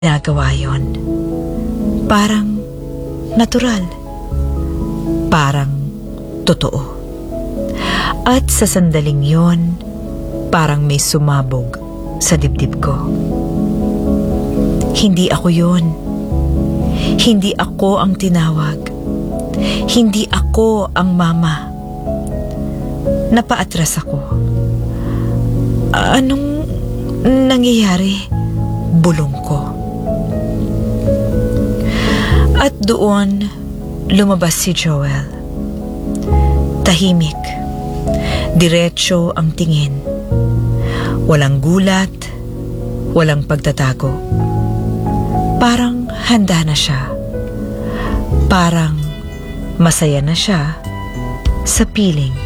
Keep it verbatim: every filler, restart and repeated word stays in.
ginagawa yon. Parang natural. Parang totoo. At sa sandaling yon, parang may sumabog sa dibdib ko. Hindi ako yon. Hindi ako ang tinawag. Hindi ako ang mama. Napaatras ako. Anong nangyayari? Bulong ko. At doon, lumabas si Joel. Tahimik. Diretso ang tingin. Walang gulat. Walang pagtatago. Parang handa na siya. Parang masaya na siya sa piling